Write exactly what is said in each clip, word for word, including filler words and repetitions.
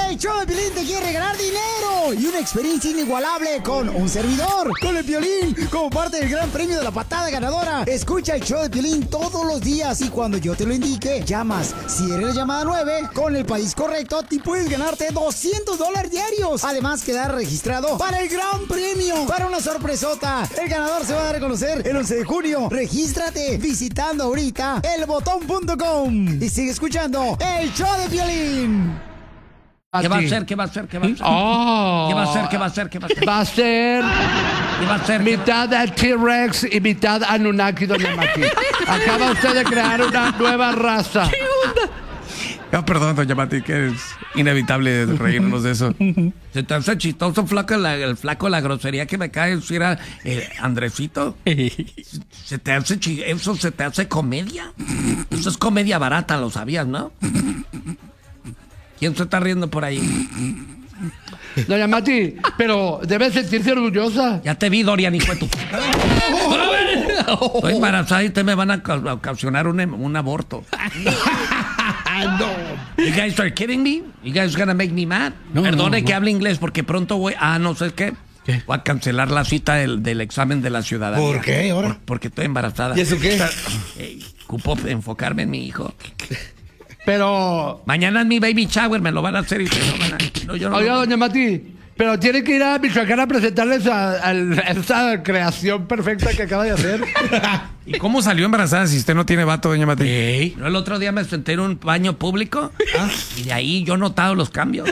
El show de Piolín te quiere regalar dinero y una experiencia inigualable con un servidor, con el Piolín, como parte del gran premio de la patada ganadora. Escucha el show de Piolín todos los días y cuando yo te lo indique, llamas. Si eres la llamada nueve, con el país correcto, te puedes ganarte doscientos dólares diarios. Además, quedar registrado para el gran premio, para una sorpresota. El ganador se va a dar a conocer el once de junio. Regístrate visitando ahorita el botón punto com y sigue escuchando el show de Piolín. ¿Qué va a hacer? ¿Qué va a hacer? ¿Qué va a hacer? Oh. ¿Qué va a hacer? ¿Qué va a hacer? ¿Qué va a hacer? Va a ser ¿Qué va a hacer? mitad T-Rex y mitad Anunnaki, doña Mati. Acaba usted de crear una nueva raza. ¿Qué onda? No, perdón, doña Mati, que es inevitable reírnos de eso. Se te hace chistoso, flaco, la, el flaco, la grosería que me cae si era eh, Andresito. Se te hace chi- eso se te hace comedia. Eso es comedia barata, lo sabías, ¿no? ¿Quién se está riendo por ahí? Doña Mati, pero debe sentirse orgullosa. Ya te vi, Dorian, hijo de tu... Estoy embarazada y ustedes me van a ca- a ocasionar un, em- un aborto. No. You guys are kidding me? You guys gonna make me mad? No, Perdone no, no. que hable inglés porque pronto voy... Ah, no sé qué. ¿Qué? Voy a cancelar la cita del, del examen de la ciudadanía. ¿Por qué ahora? Por- porque estoy embarazada. ¿Y eso qué? Eh, Ocupo enfocarme en mi hijo. Pero, Mañana es mi baby shower, me lo van a hacer y ustedes no van a... No, yo no oiga, lo- doña Mati, pero tiene que ir a Michoacán a presentarles a, a- a esa creación perfecta que acaba de hacer. ¿Y cómo salió embarazada si usted no tiene vato, doña Mati? Ey. No, el otro día me senté en un baño público y de ahí yo he notado los cambios.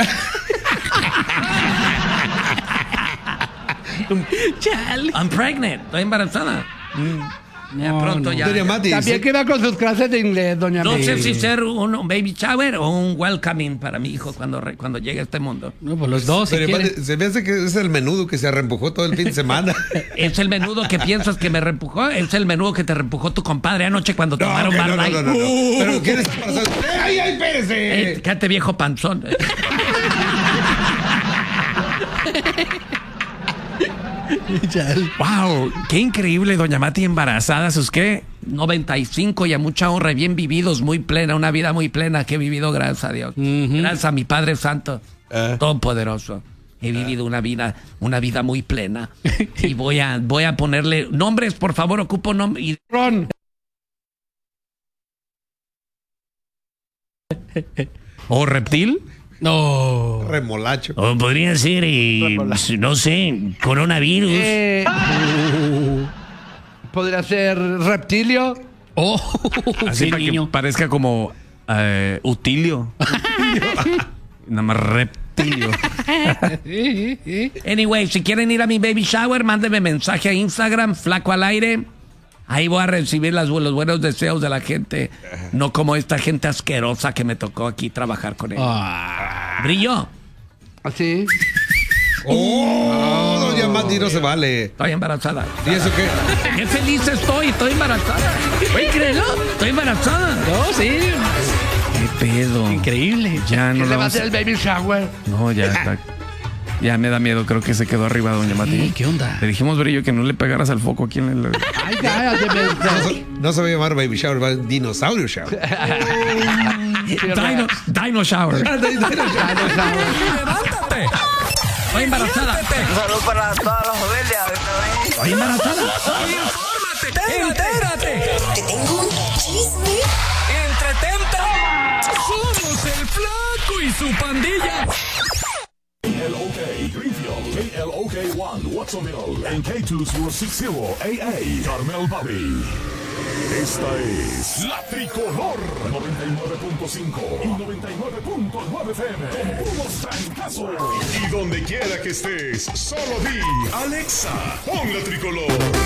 Chale. I'm pregnant, estoy embarazada. Ya No, pronto no. ya. Doña Mati, También sí. que va con sus clases de inglés, doña No Mati. sé si ser un, un baby shower o un welcoming para mi hijo cuando, re- cuando llegue a este mundo. No, pues los dos, si Doña quieren. Mati, se me hace que es el menudo que se arrempujó todo el fin de semana. ¿Es el menudo que piensas que me reempujó? ¿Es el menudo que te reempujó tu compadre anoche cuando No, tomaron ok, Bud no, no, Light? no, no, no. Pero ¿quién está embarazada? ¡Eh, ¡Ay, ay, espérese! Eh, cállate, viejo panzón. Chale. ¡Wow! ¡Qué increíble, doña Mati embarazada! ¿Sus qué? noventa y cinco y a mucha honra, y bien vividos, muy plena, una vida muy plena que he vivido, gracias a Dios. Gracias a mi Padre Santo, Ah. Todopoderoso. He vivido una vida, una vida muy plena. Y voy a, voy a ponerle nombres, por favor, ocupo nombres. Ron. ¿O reptil? No. Remolacho. O podría ser, eh, no sé, coronavirus. Eh, ¿Podría ser reptilio? Oh, Así sí, para niño. que parezca como eh, utilio. Nada más reptilio. Anyway, si quieren ir a mi baby shower, mándenme mensaje a Instagram, Flaco al Aire. Ahí voy a recibir las, los buenos deseos de la gente. No como esta gente asquerosa que me tocó aquí trabajar con ella. Ah. Brillo. Así. ¡Oh! Doña Mati, no se vale. Estoy embarazada. ¿Y eso qué? Qué feliz estoy, estoy embarazada. Oye, créelo, estoy embarazada. No, sí. ¿Qué pedo? Increíble. Ya no ¿Qué lo le va a vamos hacer el baby shower? No, ya está. Ya me da miedo, creo que se quedó arriba, doña Mati. ¿Qué onda? Le dijimos, Brillo, que no le pegaras al foco aquí en el... Ay, cállate, No me- se, no se va a llamar baby shower, va a dinosaurio shower. Dino, dino shower. ¡Levántate! Estoy embarazada. Salud para todas las familias. Estoy embarazada. ¡Infórmate! ¡Entérate! Te tengo un chisme. ¡Entretente! ¡Somos el Flaco y su pandilla! K L O K Greenfield, K L O K one Watsonville, and K two zero six zero A A Carmel Valley. Esta es La Tricolor noventa y nueve punto cinco y noventa y nueve punto nueve F M. Con puros trancazos. Y donde quiera que estés, solo di Alexa, pon La Tricolor.